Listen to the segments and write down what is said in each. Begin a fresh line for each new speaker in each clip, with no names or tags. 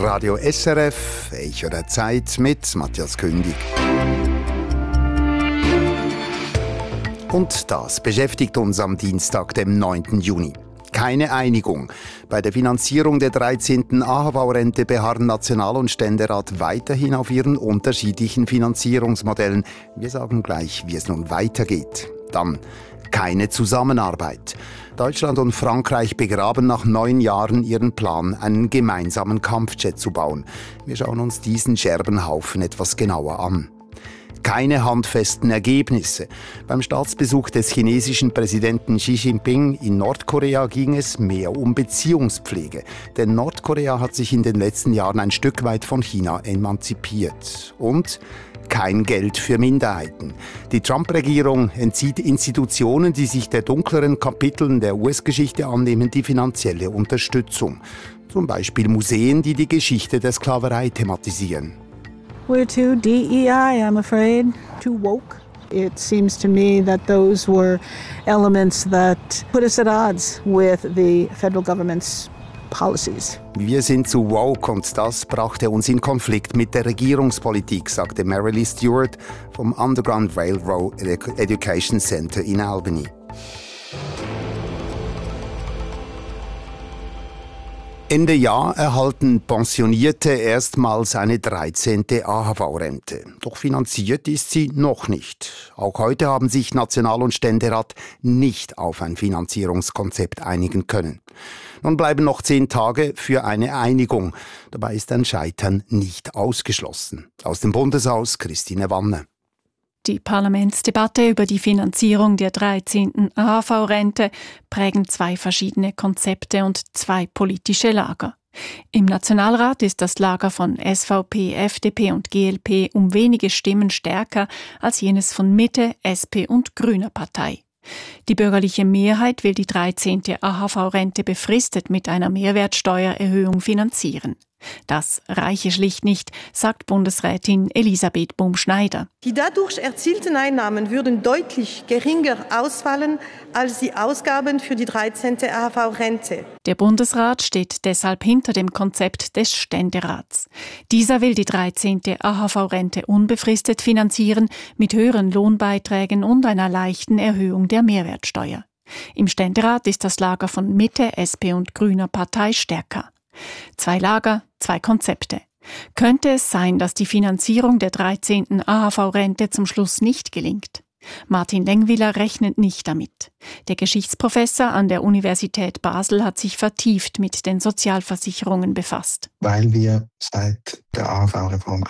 Radio SRF, Echo der Zeit mit Matthias Kündig. Und das beschäftigt uns am Dienstag, dem 9. Juni. Keine Einigung. Bei der Finanzierung der 13. AHV-Rente beharren National- und Ständerat weiterhin auf ihren unterschiedlichen Finanzierungsmodellen. Wir sagen gleich, wie es nun weitergeht. Dann keine Zusammenarbeit. Deutschland und Frankreich begraben nach 9 Jahren ihren Plan, einen gemeinsamen Kampfjet zu bauen. Wir schauen uns diesen Scherbenhaufen etwas genauer an. Keine handfesten Ergebnisse. Beim Staatsbesuch des chinesischen Präsidenten Xi Jinping in Nordkorea ging es mehr um Beziehungspflege. Denn Nordkorea hat sich in den letzten Jahren ein Stück weit von China emanzipiert. Und kein Geld für Minderheiten. Die Trump-Regierung entzieht Institutionen, die sich der dunkleren Kapiteln der US-Geschichte annehmen, die finanzielle Unterstützung. Zum Beispiel Museen, die die Geschichte der Sklaverei thematisieren.
We're too DEI, I'm afraid, too woke. It seems to me that those were elements that put us at odds with the federal government's policies.
Wir sind zu woke und das brachte uns in Konflikt mit der Regierungspolitik, sagte Marilee Stewart vom Underground Railroad Education Center in Albany. Ende Jahr erhalten Pensionierte erstmals eine 13. AHV-Rente. Doch finanziert ist sie noch nicht. Auch heute haben sich National- und Ständerat nicht auf ein Finanzierungskonzept einigen können. Nun bleiben noch 10 Tage für eine Einigung. Dabei ist ein Scheitern nicht ausgeschlossen. Aus dem Bundeshaus Christine Wanne.
Die Parlamentsdebatte über die Finanzierung der 13. AHV-Rente prägen 2 verschiedene Konzepte und 2 politische Lager. Im Nationalrat ist das Lager von SVP, FDP und GLP um wenige Stimmen stärker als jenes von Mitte, SP und Grüner Partei. Die bürgerliche Mehrheit will die 13. AHV-Rente befristet mit einer Mehrwertsteuererhöhung finanzieren. Das reiche schlicht nicht, sagt Bundesrätin Elisabeth Bumschneider.
Die dadurch erzielten Einnahmen würden deutlich geringer ausfallen als die Ausgaben für die 13. AHV-Rente.
Der Bundesrat steht deshalb hinter dem Konzept des Ständerats. Dieser will die 13. AHV-Rente unbefristet finanzieren mit höheren Lohnbeiträgen und einer leichten Erhöhung der Mehrwertsteuer. Im Ständerat ist das Lager von Mitte, SP und Grüner Partei stärker. 2 Lager, 2 Konzepte. Könnte es sein, dass die Finanzierung der 13. AHV-Rente zum Schluss nicht gelingt? Martin Lengwiller rechnet nicht damit. Der Geschichtsprofessor an der Universität Basel hat sich vertieft mit den Sozialversicherungen befasst.
Weil wir seit der AHV-Reform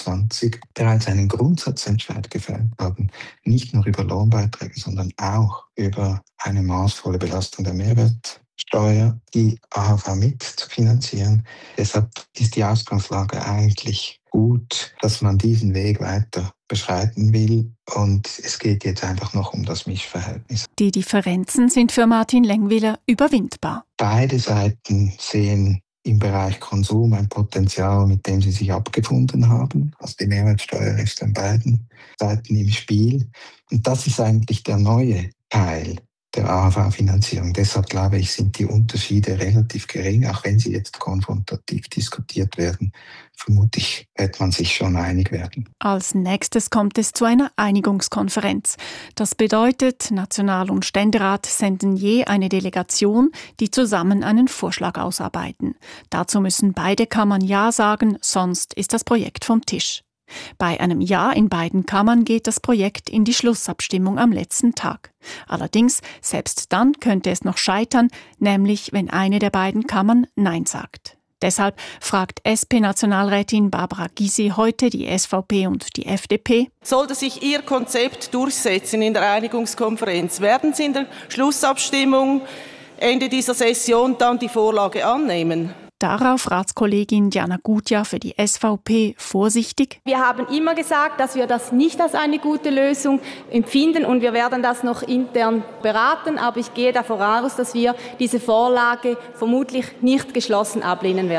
21 bereits einen Grundsatzentscheid gefällt haben, nicht nur über Lohnbeiträge, sondern auch über eine maßvolle Belastung der Mehrwertsteuer, die AHV mit zu finanzieren. Deshalb ist die Ausgangslage eigentlich gut, dass man diesen Weg weiter beschreiten will. Und es geht jetzt einfach noch um das Mischverhältnis.
Die Differenzen sind für Martin Lengwiller überwindbar.
Beide Seiten sehen im Bereich Konsum ein Potenzial, mit dem sie sich abgefunden haben. Also die Mehrwertsteuer ist an beiden Seiten im Spiel. Und das ist eigentlich der neue Teil der AHV-Finanzierung. Deshalb glaube ich, sind die Unterschiede relativ gering, auch wenn sie jetzt konfrontativ diskutiert werden. Vermutlich wird man sich schon einig werden.
Als nächstes kommt es zu einer Einigungskonferenz. Das bedeutet, National- und Ständerat senden je eine Delegation, die zusammen einen Vorschlag ausarbeiten. Dazu müssen beide Kammern Ja sagen, sonst ist das Projekt vom Tisch. Bei einem Ja in beiden Kammern geht das Projekt in die Schlussabstimmung am letzten Tag. Allerdings, selbst dann könnte es noch scheitern, nämlich wenn eine der beiden Kammern Nein sagt. Deshalb fragt SP-Nationalrätin Barbara Gysi heute die SVP und die FDP:
Sollte sich Ihr Konzept durchsetzen in der Einigungskonferenz, werden Sie in der Schlussabstimmung Ende dieser Session dann die Vorlage annehmen?
Darauf Ratskollegin Diana Gutjahr für die SVP vorsichtig:
Wir haben immer gesagt, dass wir das nicht als eine gute Lösung empfinden und wir werden das noch intern beraten. Aber ich gehe davon aus, dass wir diese Vorlage vermutlich nicht geschlossen ablehnen werden.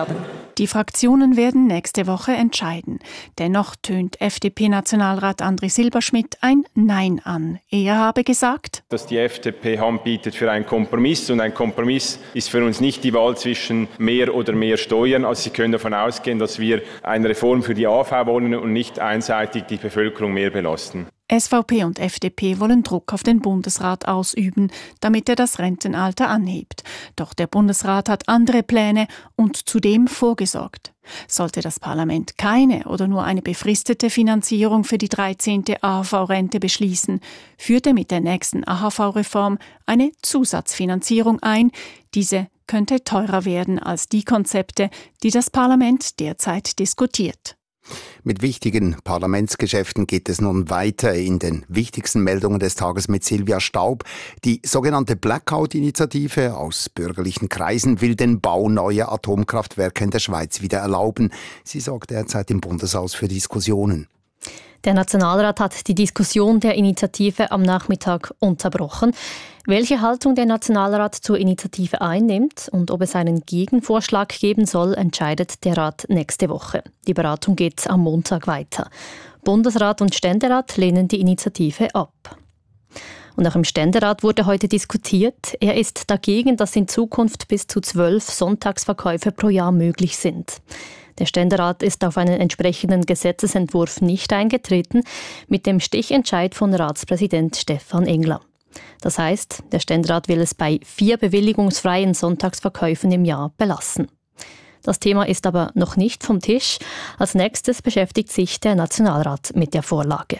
Die Fraktionen werden nächste Woche entscheiden. Dennoch tönt FDP-Nationalrat André Silberschmidt ein Nein an. Er habe gesagt,
dass die FDP Hand bietet für einen Kompromiss. Und ein Kompromiss ist für uns nicht die Wahl zwischen mehr oder mehr Steuern. Also Sie können davon ausgehen, dass wir eine Reform für die AV wollen und nicht einseitig die Bevölkerung mehr belasten.
SVP und FDP wollen Druck auf den Bundesrat ausüben, damit er das Rentenalter anhebt. Doch der Bundesrat hat andere Pläne und zudem vorgesorgt. Sollte das Parlament keine oder nur eine befristete Finanzierung für die 13. AHV-Rente beschließen, führt er mit der nächsten AHV-Reform eine Zusatzfinanzierung ein. Diese könnte teurer werden als die Konzepte, die das Parlament derzeit diskutiert.
Mit wichtigen Parlamentsgeschäften geht es nun weiter in den wichtigsten Meldungen des Tages mit Silvia Staub. Die sogenannte Blackout-Initiative aus bürgerlichen Kreisen will den Bau neuer Atomkraftwerke in der Schweiz wieder erlauben. Sie sorgt derzeit im Bundeshaus für Diskussionen.
Der Nationalrat hat die Diskussion der Initiative am Nachmittag unterbrochen. Welche Haltung der Nationalrat zur Initiative einnimmt und ob es einen Gegenvorschlag geben soll, entscheidet der Rat nächste Woche. Die Beratung geht am Montag weiter. Bundesrat und Ständerat lehnen die Initiative ab. Und auch im Ständerat wurde heute diskutiert. Er ist dagegen, dass in Zukunft bis zu 12 Sonntagsverkäufe pro Jahr möglich sind. Der Ständerat ist auf einen entsprechenden Gesetzesentwurf nicht eingetreten, mit dem Stichentscheid von Ratspräsident Stefan Engler. Das heißt, der Ständerat will es bei 4 bewilligungsfreien Sonntagsverkäufen im Jahr belassen. Das Thema ist aber noch nicht vom Tisch. Als nächstes beschäftigt sich der Nationalrat mit der Vorlage.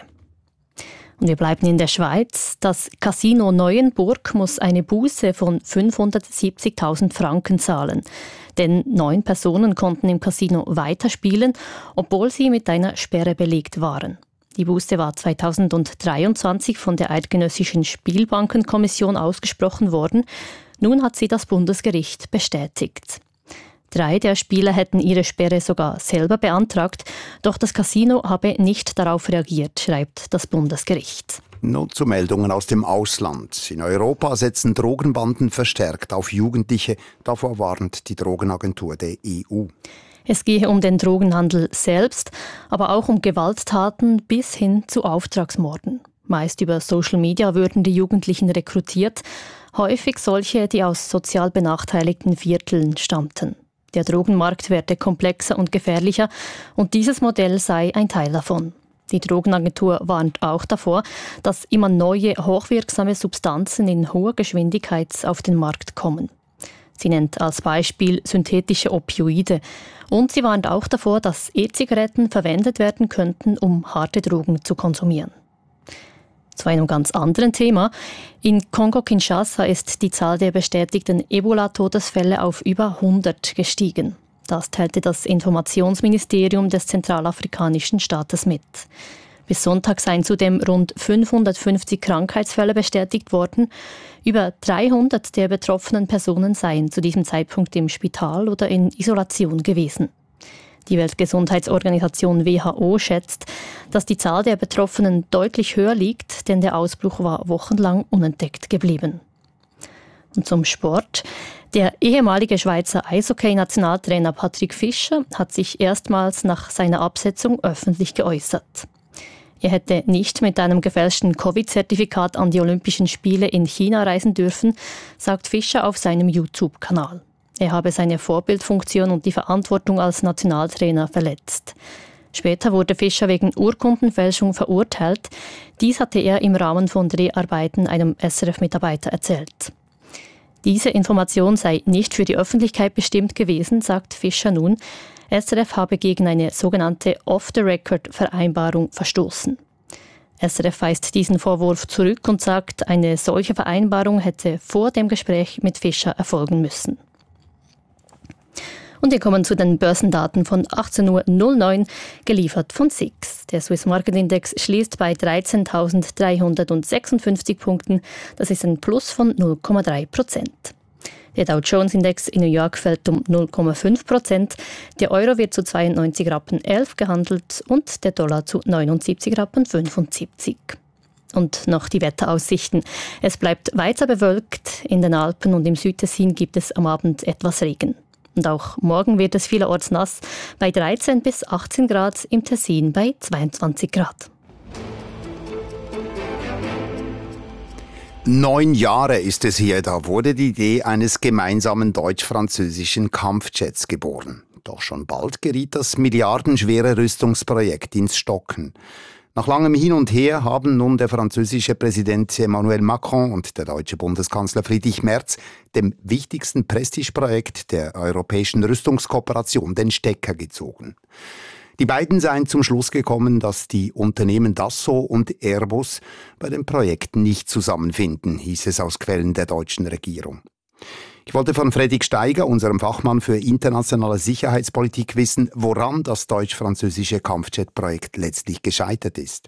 Und wir bleiben in der Schweiz. Das Casino Neuenburg muss eine Buße von 570.000 Franken zahlen. Denn 9 Personen konnten im Casino weiterspielen, obwohl sie mit einer Sperre belegt waren. Die Buße war 2023 von der Eidgenössischen Spielbankenkommission ausgesprochen worden. Nun hat sie das Bundesgericht bestätigt. 3 der Spieler hätten ihre Sperre sogar selber beantragt, doch das Casino habe nicht darauf reagiert, schreibt das Bundesgericht.
Nun zu Meldungen aus dem Ausland. In Europa setzen Drogenbanden verstärkt auf Jugendliche. Davor warnt die Drogenagentur der EU.
Es gehe um den Drogenhandel selbst, aber auch um Gewalttaten bis hin zu Auftragsmorden. Meist über Social Media würden die Jugendlichen rekrutiert, häufig solche, die aus sozial benachteiligten Vierteln stammten. Der Drogenmarkt werde komplexer und gefährlicher und dieses Modell sei ein Teil davon. Die Drogenagentur warnt auch davor, dass immer neue, hochwirksame Substanzen in hoher Geschwindigkeit auf den Markt kommen. Sie nennt als Beispiel synthetische Opioide. Und sie warnt auch davor, dass E-Zigaretten verwendet werden könnten, um harte Drogen zu konsumieren. Zu einem ganz anderen Thema. In Kongo-Kinshasa ist die Zahl der bestätigten Ebola-Todesfälle auf über 100 gestiegen. Das teilte das Informationsministerium des zentralafrikanischen Staates mit. Bis Sonntag seien zudem rund 550 Krankheitsfälle bestätigt worden. Über 300 der betroffenen Personen seien zu diesem Zeitpunkt im Spital oder in Isolation gewesen. Die Weltgesundheitsorganisation WHO schätzt, dass die Zahl der Betroffenen deutlich höher liegt, denn der Ausbruch war wochenlang unentdeckt geblieben. Und zum Sport. Der ehemalige Schweizer Eishockey-Nationaltrainer Patrick Fischer hat sich erstmals nach seiner Absetzung öffentlich geäußert. Er hätte nicht mit einem gefälschten Covid-Zertifikat an die Olympischen Spiele in China reisen dürfen, sagt Fischer auf seinem YouTube-Kanal. Er habe seine Vorbildfunktion und die Verantwortung als Nationaltrainer verletzt. Später wurde Fischer wegen Urkundenfälschung verurteilt. Dies hatte er im Rahmen von Dreharbeiten einem SRF-Mitarbeiter erzählt. Diese Information sei nicht für die Öffentlichkeit bestimmt gewesen, sagt Fischer nun. SRF habe gegen eine sogenannte Off-the-Record-Vereinbarung verstoßen. SRF weist diesen Vorwurf zurück und sagt, eine solche Vereinbarung hätte vor dem Gespräch mit Fischer erfolgen müssen. Und wir kommen zu den Börsendaten von 18.09 Uhr, geliefert von SIX. Der Swiss Market Index schließt bei 13.356 Punkten. Das ist ein Plus von 0,3%. Der Dow Jones Index in New York fällt um 0,5%. Der Euro wird zu 92,11 Rappen gehandelt und der Dollar zu 79,75 Rappen. Und noch die Wetteraussichten. Es bleibt weiter bewölkt. In den Alpen und im Südtessin gibt es am Abend etwas Regen. Und auch morgen wird es vielerorts nass, bei 13 bis 18 Grad, im Tessin bei 22 Grad.
9 Jahre ist es her, da wurde die Idee eines gemeinsamen deutsch-französischen Kampfjets geboren. Doch schon bald geriet das milliardenschwere Rüstungsprojekt ins Stocken. Nach langem Hin und Her haben nun der französische Präsident Emmanuel Macron und der deutsche Bundeskanzler Friedrich Merz dem wichtigsten Prestigeprojekt der europäischen Rüstungskooperation den Stecker gezogen. Die beiden seien zum Schluss gekommen, dass die Unternehmen Dassault und Airbus bei dem Projekt nicht zusammenfinden, hieß es aus Quellen der deutschen Regierung. Ich wollte von Fredrik Steiger, unserem Fachmann für internationale Sicherheitspolitik, wissen, woran das deutsch-französische Kampfjet-Projekt letztlich gescheitert ist.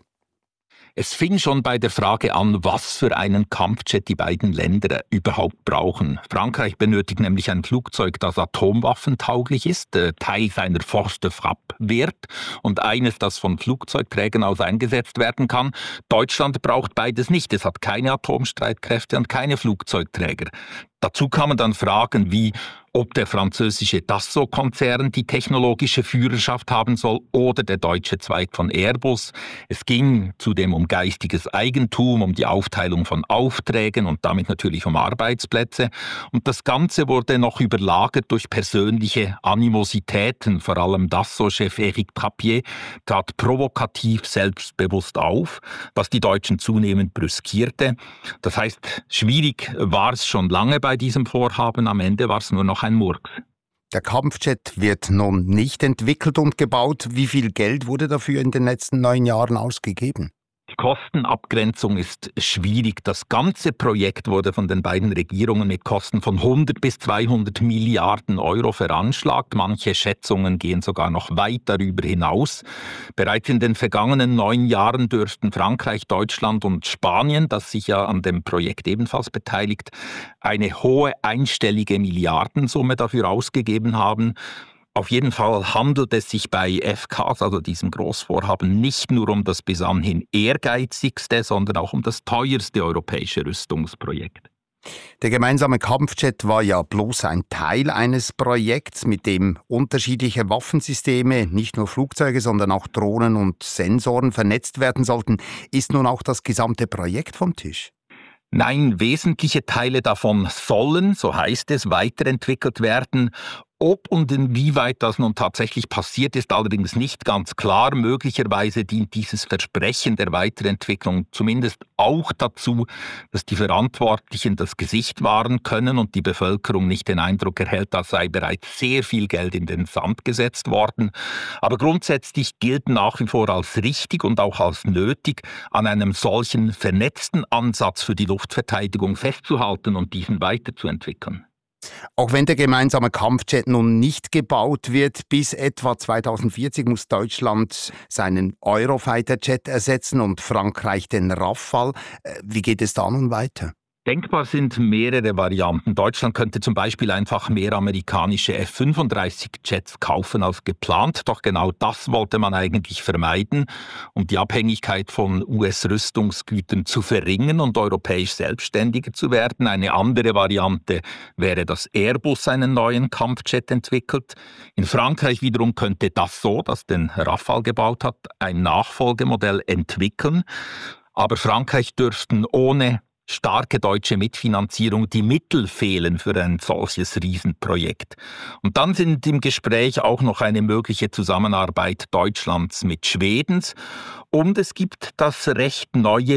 Es fing schon bei der Frage an, was für einen Kampfjet die beiden Länder überhaupt brauchen. Frankreich benötigt nämlich ein Flugzeug, das atomwaffentauglich ist, Teil seiner Force de Frappe wird und eines, das von Flugzeugträgern aus eingesetzt werden kann. Deutschland braucht beides nicht. Es hat keine Atomstreitkräfte und keine Flugzeugträger. Dazu kamen dann Fragen wie, ob der französische Dassault-Konzern die technologische Führerschaft haben soll oder der deutsche Zweig von Airbus. Es ging zudem um geistiges Eigentum, um die Aufteilung von Aufträgen und damit natürlich um Arbeitsplätze. Und das Ganze wurde noch überlagert durch persönliche Animositäten. Vor allem Dassault-Chef Éric Trappier trat provokativ selbstbewusst auf, was die Deutschen zunehmend brüskierte. Das heißt, schwierig war es schon lange bei diesem Vorhaben. Am Ende war es nur noch ein Murks.
Der Kampfjet wird nun nicht entwickelt und gebaut. Wie viel Geld wurde dafür in den letzten 9 Jahren ausgegeben?
Die Kostenabgrenzung ist schwierig. Das ganze Projekt wurde von den beiden Regierungen mit Kosten von 100 bis 200 Milliarden Euro veranschlagt. Manche Schätzungen gehen sogar noch weit darüber hinaus. Bereits in den vergangenen 9 Jahren dürften Frankreich, Deutschland und Spanien, das sich ja an dem Projekt ebenfalls beteiligt, eine hohe einstellige Milliardensumme dafür ausgegeben haben. Auf jeden Fall handelt es sich bei FCAS, also diesem Großvorhaben, nicht nur um das bis anhin ehrgeizigste, sondern auch um das teuerste europäische Rüstungsprojekt.
Der gemeinsame Kampfjet war ja bloß ein Teil eines Projekts, mit dem unterschiedliche Waffensysteme, nicht nur Flugzeuge, sondern auch Drohnen und Sensoren vernetzt werden sollten. Ist nun auch das gesamte Projekt vom Tisch?
Nein, wesentliche Teile davon sollen, so heißt es, weiterentwickelt werden. Ob und inwieweit das nun tatsächlich passiert, ist allerdings nicht ganz klar. Möglicherweise dient dieses Versprechen der Weiterentwicklung zumindest auch dazu, dass die Verantwortlichen das Gesicht wahren können und die Bevölkerung nicht den Eindruck erhält, als sei bereits sehr viel Geld in den Sand gesetzt worden. Aber grundsätzlich gilt nach wie vor als richtig und auch als nötig, an einem solchen vernetzten Ansatz für die Luftverteidigung festzuhalten und diesen weiterzuentwickeln.
Auch wenn der gemeinsame Kampfjet nun nicht gebaut wird, bis etwa 2040 muss Deutschland seinen Eurofighter-Jet ersetzen und Frankreich den Rafale. Wie geht es da nun weiter?
Denkbar sind mehrere Varianten. Deutschland könnte zum Beispiel einfach mehr amerikanische F-35-Jets kaufen als geplant. Doch genau das wollte man eigentlich vermeiden, um die Abhängigkeit von US-Rüstungsgütern zu verringern und europäisch selbstständiger zu werden. Eine andere Variante wäre, dass Airbus einen neuen Kampfjet entwickelt. In Frankreich wiederum könnte Dassault, das den Rafale gebaut hat, ein Nachfolgemodell entwickeln. Aber Frankreich dürften ohne starke deutsche Mitfinanzierung die Mittel fehlen für ein solches Riesenprojekt. Und dann sind im Gespräch auch noch eine mögliche Zusammenarbeit Deutschlands mit Schwedens. Und es gibt das recht neue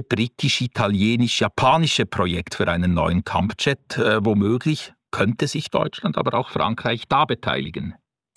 britisch-italienisch-japanische Projekt für einen neuen Kampfjet. Womöglich könnte sich Deutschland, aber auch Frankreich da beteiligen.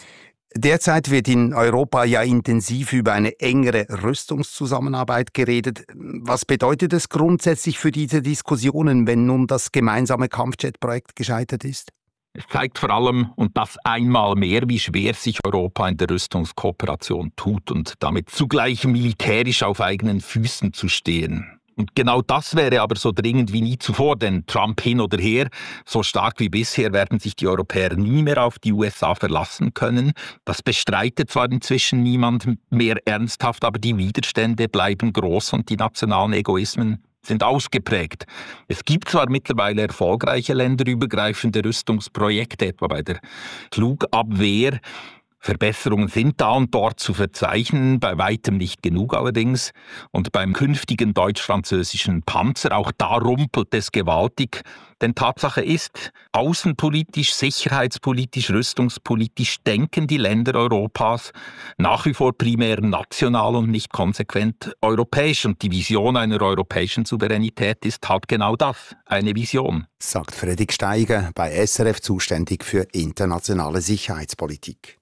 Derzeit wird in Europa ja intensiv über eine engere Rüstungszusammenarbeit geredet. Was bedeutet es grundsätzlich für diese Diskussionen, wenn nun das gemeinsame Kampfjet-Projekt gescheitert ist?
Es zeigt vor allem, und das einmal mehr, wie schwer sich Europa in der Rüstungskooperation tut und damit zugleich militärisch auf eigenen Füßen zu stehen. Und genau das wäre aber so dringend wie nie zuvor, denn Trump hin oder her, so stark wie bisher werden sich die Europäer nie mehr auf die USA verlassen können. Das bestreitet zwar inzwischen niemand mehr ernsthaft, aber die Widerstände bleiben groß und die nationalen Egoismen sind ausgeprägt. Es gibt zwar mittlerweile erfolgreiche länderübergreifende Rüstungsprojekte, etwa bei der Flugabwehr. Verbesserungen sind da und dort zu verzeichnen, bei weitem nicht genug allerdings. Und beim künftigen deutsch-französischen Panzer, auch da rumpelt es gewaltig. Denn Tatsache ist, außenpolitisch, sicherheitspolitisch, rüstungspolitisch denken die Länder Europas nach wie vor primär national und nicht konsequent europäisch. Und die Vision einer europäischen Souveränität ist halt genau das, eine Vision.
Sagt Fredrik Steiger, bei SRF zuständig für internationale Sicherheitspolitik.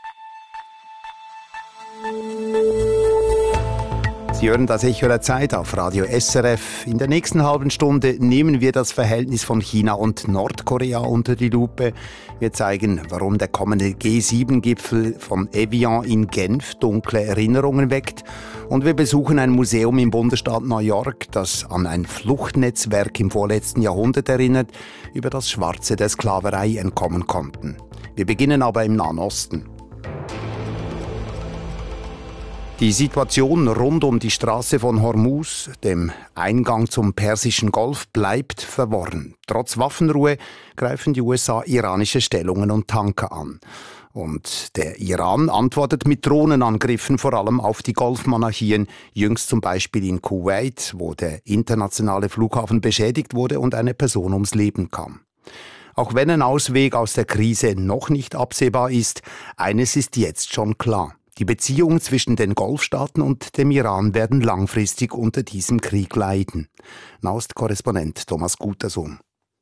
Sie hören das Echo der Zeit auf Radio SRF. In der nächsten halben Stunde nehmen wir das Verhältnis von China und Nordkorea unter die Lupe. Wir zeigen, warum der kommende G7-Gipfel von Evian in Genf dunkle Erinnerungen weckt. Und wir besuchen ein Museum im Bundesstaat New York, das an ein Fluchtnetzwerk im vorletzten Jahrhundert erinnert, über das Schwarze der Sklaverei entkommen konnten. Wir beginnen aber im Nahen Osten. Die Situation rund um die Straße von Hormuz, dem Eingang zum Persischen Golf, bleibt verworren. Trotz Waffenruhe greifen die USA iranische Stellungen und Tanker an. Und der Iran antwortet mit Drohnenangriffen vor allem auf die Golfmonarchien, jüngst zum Beispiel in Kuwait, wo der internationale Flughafen beschädigt wurde und eine Person ums Leben kam. Auch wenn ein Ausweg aus der Krise noch nicht absehbar ist, eines ist jetzt schon klar. Die Beziehungen zwischen den Golfstaaten und dem Iran werden langfristig unter diesem Krieg leiden. Nahost-Korrespondent Thomas Gutersohn.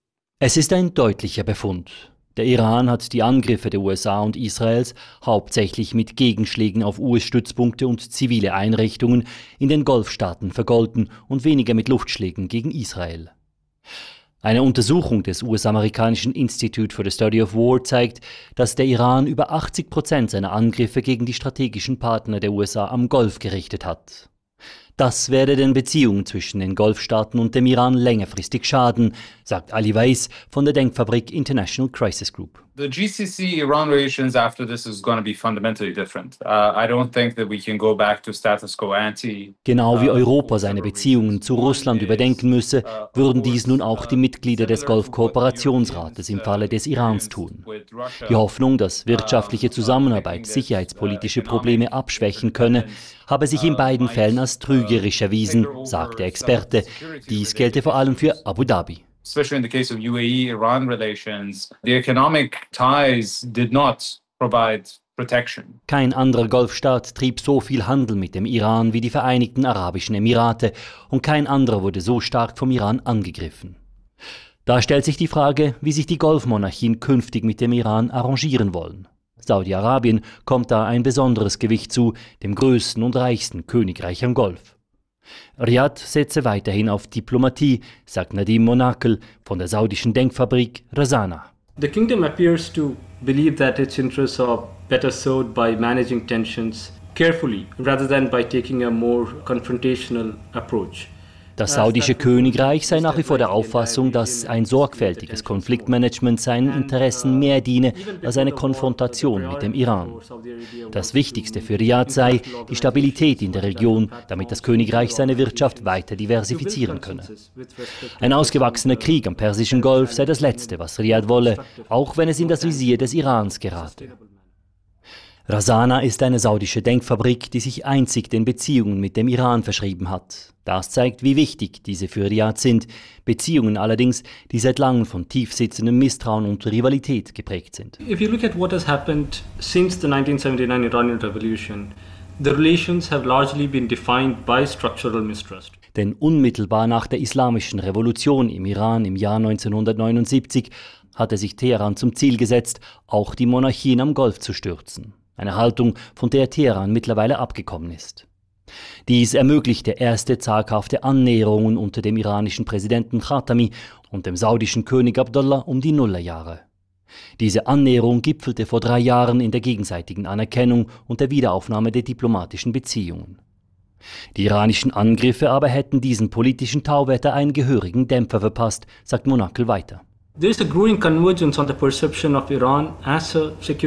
Es ist ein deutlicher Befund. Der Iran hat die Angriffe der USA und Israels hauptsächlich mit Gegenschlägen auf US-Stützpunkte und zivile Einrichtungen in den Golfstaaten vergolten und weniger mit Luftschlägen gegen Israel. Eine Untersuchung des US-amerikanischen Institute for the Study of War zeigt, dass der Iran über 80% seiner Angriffe gegen die strategischen Partner der USA am Golf gerichtet hat. Das werde den Beziehungen zwischen den Golfstaaten und dem Iran längerfristig schaden, sagt Ali Weiss von der Denkfabrik International Crisis Group.
The GCC-Iran relations after this is going to be fundamentally different. I don't think that we can go back to status quo ante.
Genau wie Europa seine Beziehungen zu Russland überdenken müsse, würden dies nun auch die Mitglieder des Golfkooperationsrates im Falle des Irans tun. Die Hoffnung, dass wirtschaftliche Zusammenarbeit sicherheitspolitische Probleme abschwächen könne, habe sich in beiden Fällen als trügerisch erwiesen, sagt der Experte. Dies gelte vor allem für Abu Dhabi.
Especially in the case of UAE-Iran relations, the economic ties did not provide protection.
Kein anderer Golfstaat trieb so viel Handel mit dem Iran wie die Vereinigten Arabischen Emirate und kein anderer wurde so stark vom Iran angegriffen. Da stellt sich die Frage, wie sich die Golfmonarchien künftig mit dem Iran arrangieren wollen. Saudi-Arabien kommt da ein besonderes Gewicht zu, dem größten und reichsten Königreich am Golf. Riad setze weiterhin auf Diplomatie, sagt Nadim Monakel von der saudischen Denkfabrik Razana.
The kingdom appears to believe that its interests are better served by managing tensions carefully rather than by taking a more confrontational approach.
Das saudische Königreich sei nach wie vor der Auffassung, dass ein sorgfältiges Konfliktmanagement seinen Interessen mehr diene als eine Konfrontation mit dem Iran. Das Wichtigste für Riad sei die Stabilität in der Region, damit das Königreich seine Wirtschaft weiter diversifizieren könne. Ein ausgewachsener Krieg am Persischen Golf sei das Letzte, was Riad wolle, auch wenn es in das Visier des Irans gerate. Razana ist eine saudische Denkfabrik, die sich einzig den Beziehungen mit dem Iran verschrieben hat. Das zeigt, wie wichtig diese für Riad sind. Beziehungen allerdings, die seit langem von tiefsitzendem Misstrauen und Rivalität geprägt sind.
If you look at what has happened since the 1979 Iranian Revolution, the relations have largely been defined by structural mistrust.
Denn unmittelbar nach der Islamischen Revolution im Iran im Jahr 1979 hatte sich Teheran zum Ziel gesetzt, auch die Monarchien am Golf zu stürzen. Eine Haltung, von der Teheran mittlerweile abgekommen ist. Dies ermöglichte erste zaghafte Annäherungen unter dem iranischen Präsidenten Khatami und dem saudischen König Abdullah um die Nullerjahre. Diese Annäherung gipfelte vor 3 Jahren in der gegenseitigen Anerkennung und der Wiederaufnahme der diplomatischen Beziehungen. Die iranischen Angriffe aber hätten diesen politischen Tauwetter einen gehörigen Dämpfer verpasst, sagt Monakel weiter.
There is a growing convergence on the perception of Iran as a security